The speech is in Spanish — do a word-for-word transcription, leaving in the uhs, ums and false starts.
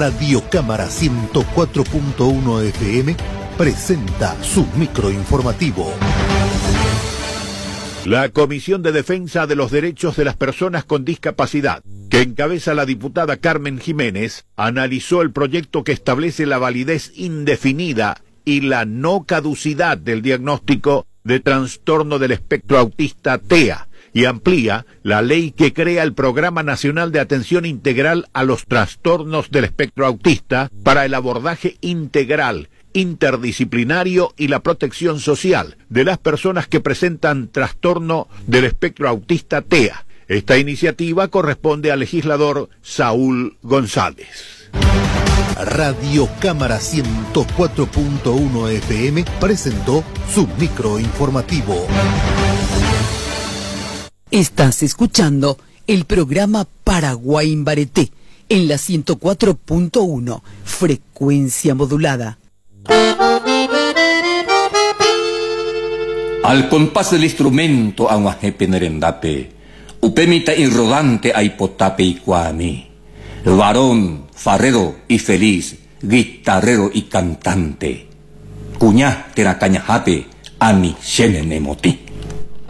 Radio Cámara ciento cuatro punto uno F M presenta su microinformativo. La Comisión de Defensa de los Derechos de las Personas con Discapacidad, que encabeza la diputada Carmen Jiménez, analizó el proyecto que establece la validez indefinida y la no caducidad del diagnóstico de trastorno del espectro autista T E A y amplía la ley que crea el Programa Nacional de Atención Integral a los Trastornos del Espectro Autista para el abordaje integral, interdisciplinario y la protección social de las personas que presentan trastorno del espectro autista T E A. Esta iniciativa corresponde al legislador Saúl González. Radio Cámara ciento cuatro punto uno F M presentó su microinformativo. Estás escuchando el programa Paraguay en Bareté en la ciento cuatro punto uno, frecuencia modulada. Al compás del instrumento aguajepe nerendape, upemita irrodante aipotape y cuami, varón, farrero y feliz, guitarrero y cantante, cuñá teracañajape, ani xenenemoti.